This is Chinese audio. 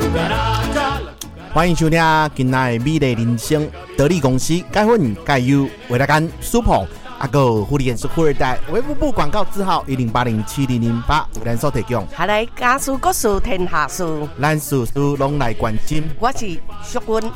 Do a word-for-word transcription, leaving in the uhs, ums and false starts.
欢迎收听今仔的美丽人生，得力公司改混改优为大家 Super 阿个福利演出富二代卫福部广告字号一零八零七零零八有咱所提供。 下来家事国事天下事， 咱事事拢来关心。 我是淑君。